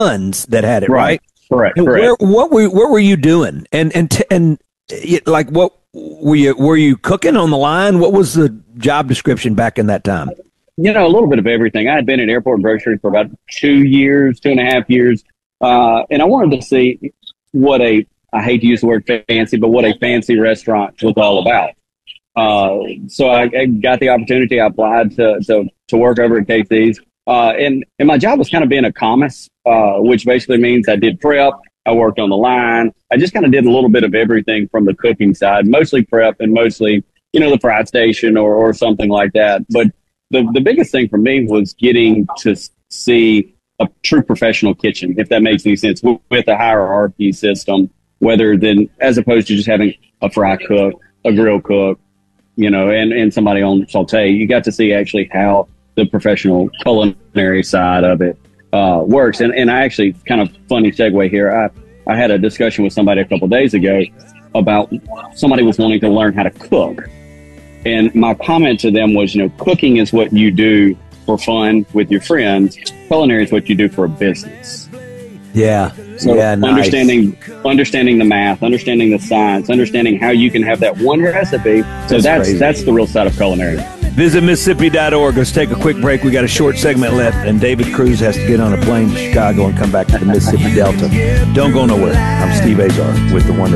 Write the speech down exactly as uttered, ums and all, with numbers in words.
tons that had it, right? Right. Correct. And Correct. where, what were what were you doing? And and t- and y- like what were you were you cooking on the line? What was the job description back in that time? You know, a little bit of everything. I had been at airport grocery for about two years, two and a half years, uh, and I wanted to see what a I hate to use the word fancy, but what a fancy restaurant was all about. Uh, so I, I got the opportunity. I applied to to, to work over at K C's, uh, and and my job was kind of being a commis, uh, which basically means I did prep. I worked on the line. I just kind of did a little bit of everything from the cooking side, mostly prep and mostly, you know, the fry station or, or something like that. But the, the biggest thing for me was getting to see a true professional kitchen, if that makes any sense, with, with a hierarchy system, whether than as opposed to just having a fry cook, a grill cook, you know, and, and somebody on saute. You got to see actually how the professional culinary side of it uh, works. And, and I actually, kind of funny segue here, I, I had a discussion with somebody a couple of days ago about somebody was wanting to learn how to cook. And my comment to them was, you know, cooking is what you do for fun with your friends. Culinary is what you do for a business. Yeah. So yeah, nice. understanding understanding the math, understanding the science, understanding how you can have that one recipe. So That's that's crazy. that's the real side of culinary. Visit Mississippi dot org. Let's take a quick break. We got a short segment left, and David Cruz has to get on a plane to Chicago and come back to the Mississippi Delta. Don't go nowhere. I'm Steve Azar with the Wonder.